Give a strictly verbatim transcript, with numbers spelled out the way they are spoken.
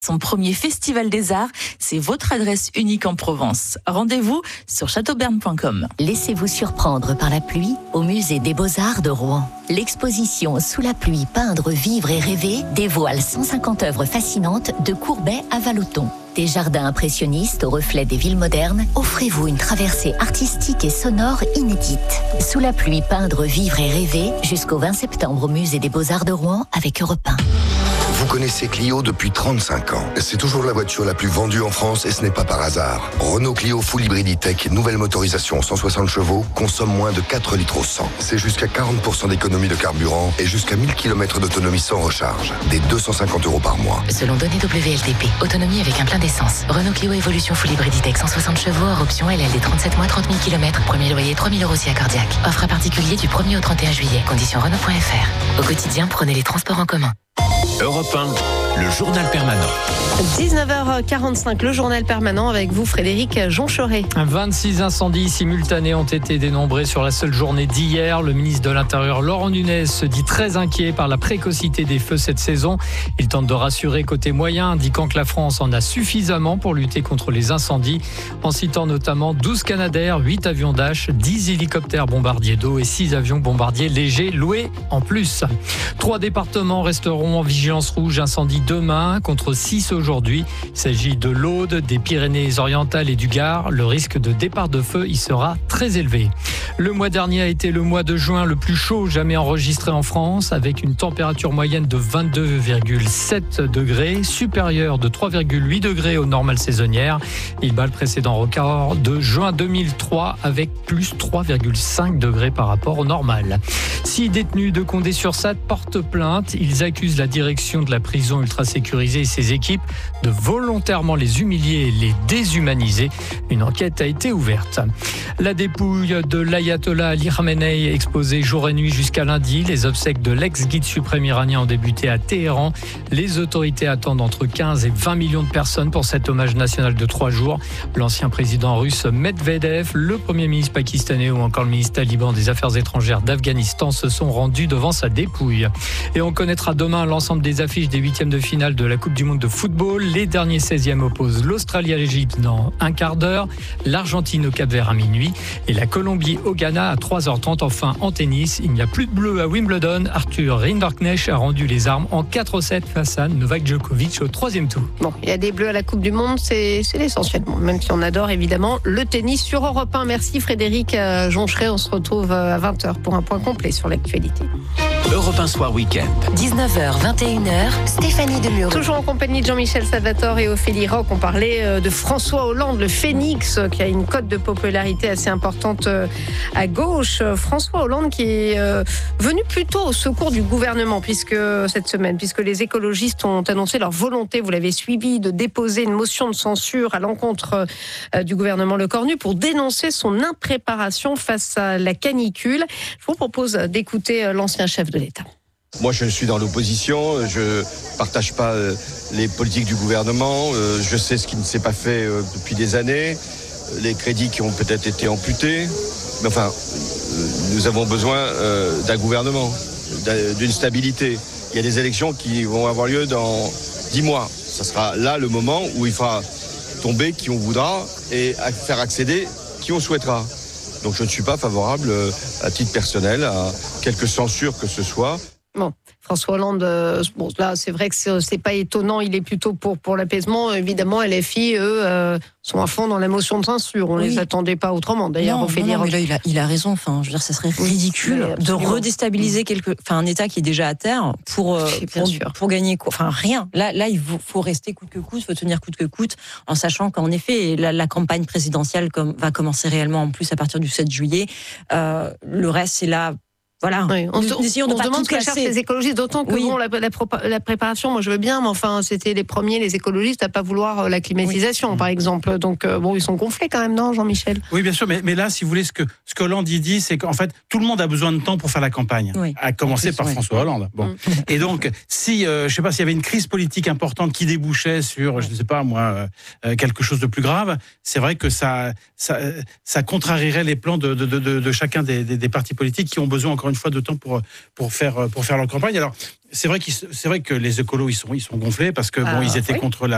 Son premier festival des arts, c'est votre adresse unique en Provence. Rendez-vous sur chateauberne point com. Laissez-vous surprendre par la pluie au musée des Beaux-Arts de Rouen. L'exposition Sous la pluie, peindre, vivre et rêver dévoile cent cinquante œuvres fascinantes de Courbet à Vallotton. Des jardins impressionnistes au reflet des villes modernes, offrez-vous une traversée artistique et sonore inédite. Sous la pluie, peindre, vivre et rêver jusqu'au vingt septembre au musée des Beaux-Arts de Rouen avec Europe un. Vous connaissez Clio depuis trente-cinq ans. C'est toujours la voiture la plus vendue en France et ce n'est pas par hasard. Renault Clio Full Hybrid E-Tech, nouvelle motorisation cent soixante chevaux, consomme moins de quatre litres au cent. C'est jusqu'à quarante pour cent d'économie de carburant et jusqu'à mille kilomètres d'autonomie sans recharge. Des deux cent cinquante euros par mois. Selon données W L T P, autonomie avec un plein d'essence. Renault Clio Evolution Full Hybrid E-Tech cent soixante chevaux, hors option L L D trente-sept mois, trente mille kilomètres. Premier loyer trois mille euros si accordiaque. Offre à particulier du premier au trente et un juillet. Conditions Renault point F R. Au quotidien, prenez les transports en commun. Europe un, le journal permanent. dix-neuf heures quarante-cinq, le journal permanent avec vous, Frédéric Joncheret. vingt-six incendies simultanés ont été dénombrés sur la seule journée d'hier. Le ministre de l'Intérieur, Laurent Nunez, se dit très inquiet par la précocité des feux cette saison. Il tente de rassurer côté moyen, indiquant que la France en a suffisamment pour lutter contre les incendies, en citant notamment douze Canadair, huit avions Dash, dix hélicoptères bombardiers d'eau et six avions bombardiers légers loués en plus. Trois départements resteront en vigilance rouge incendie demain contre six aujourd'hui. Il s'agit de l'Aude, des Pyrénées-Orientales et du Gard. Le risque de départ de feu y sera très élevé. Le mois dernier a été le mois de juin le plus chaud jamais enregistré en France, avec une température moyenne de vingt-deux virgule sept degrés, supérieure de trois virgule huit degrés aux normales saisonnières. Il bat le précédent record de juin deux mille trois avec plus trois virgule cinq degrés par rapport au normal. Six détenus de Condé-sur-Sarthe portent plainte. Ils accusent la direction de la prison ultra sécurisée et ses équipes de volontairement les humilier et les déshumaniser. Une enquête a été ouverte. La dépouille de l'ayatollah Ali Khamenei exposée jour et nuit jusqu'à lundi. Les obsèques de l'ex-guide suprême iranien ont débuté à Téhéran. Les autorités attendent entre quinze et vingt millions de personnes pour cet hommage national de trois jours. L'ancien président russe Medvedev, le premier ministre pakistanais ou encore le ministre taliban des Affaires étrangères d'Afghanistan se sont rendus devant sa dépouille. Et on connaîtra demain l'ensemble des affiches des huitièmes de finale de la Coupe du Monde de football. Les derniers seizièmes opposent l'Australie à l'Égypte dans un quart d'heure, l'Argentine au Cap-Vert à minuit et la Colombie au Ghana à trois heures trente. Enfin, en tennis, il n'y a plus de bleu à Wimbledon. Arthur Rinderknecht a rendu les armes en quatre sept face à Novak Djokovic au troisième tour. Bon, il y a des bleus à la Coupe du Monde, c'est, c'est l'essentiel. Bon, même si on adore évidemment le tennis sur Europe un. Merci Frédéric Joncheret. On se retrouve à vingt heures pour un point complet sur l'actualité. Europe un Soir Week-end. dix-neuf heures, vingt et une heures, Stéphanie Demure. Toujours en compagnie de Jean-Michel Salvatore et Ophélie Roch. On parlait de François Hollande, le Phénix, qui a une cote de popularité assez importante à gauche. François Hollande qui est venu plutôt au secours du gouvernement puisque cette semaine, puisque les écologistes ont annoncé leur volonté, vous l'avez suivi, de déposer une motion de censure à l'encontre du gouvernement Lecornu pour dénoncer son impréparation face à la canicule. Je vous propose d'écouter l'ancien chef de l'État. Moi, je suis dans l'opposition, je partage pas euh, les politiques du gouvernement, euh, je sais ce qui ne s'est pas fait euh, depuis des années, les crédits qui ont peut-être été amputés, mais enfin, euh, nous avons besoin euh, d'un gouvernement, d'une stabilité. Il y a des élections qui vont avoir lieu dans dix mois. Ça sera là le moment où il fera tomber qui on voudra et faire accéder qui on souhaitera. Donc je ne suis pas favorable euh, à titre personnel à quelque censure que ce soit. Bon, François Hollande, euh, bon, là, c'est vrai que c'est, c'est pas étonnant, il est plutôt pour, pour l'apaisement. Évidemment, L F I, eux, euh, sont à fond dans la motion de censure. On ne oui. les attendait pas autrement. D'ailleurs, non, on fait non, dire. Non, mais là, il a, il a raison. Enfin, je veux dire, ça serait ridicule oui, de redéstabiliser quelque, enfin, un État qui est déjà à terre pour, euh, pour, pour gagner quoi. Enfin, rien. Là, là, il faut, faut rester coûte que coûte, il faut tenir coûte que coûte, en sachant qu'en effet, la, la campagne présidentielle comme, va commencer réellement en plus à partir du sept juillet. Euh, le reste, c'est là. Voilà. Oui, on, on, on de demande ce que cherchent les écologistes, d'autant que oui. bon, la, la, la préparation, moi je veux bien, mais enfin c'était les premiers, les écologistes, à pas vouloir la climatisation, oui. par exemple. Donc euh, bon, ils sont gonflés quand même, non, Jean-Michel ? Oui, bien sûr, mais, mais là, si vous voulez, ce que ce que Hollande y dit, c'est qu'en fait tout le monde a besoin de temps pour faire la campagne, oui. à commencer plus, par oui. François Hollande. Bon, mm. et donc si euh, je sais pas s'il y avait une crise politique importante qui débouchait sur, je ne sais pas moi, euh, quelque chose de plus grave, c'est vrai que ça ça ça contrarierait les plans de de de, de, de chacun des, des, des partis politiques qui ont besoin encore une fois de temps pour pour faire pour faire leur campagne. Alors c'est vrai qu'ils c'est vrai que les écolos ils sont ils sont gonflés parce que ah, bon ils étaient oui. contre la